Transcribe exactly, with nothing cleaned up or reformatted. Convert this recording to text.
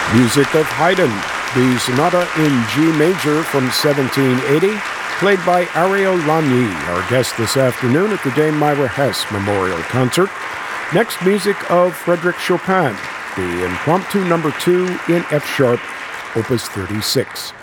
Music of Haydn, the Sonata in G major from seventeen eighty, played by Ariel Lagny, our guest this afternoon at the Dame Myra Hess Memorial Concert. Next, music of Frédéric Chopin, the Impromptu number two in F sharp, opus thirty-six.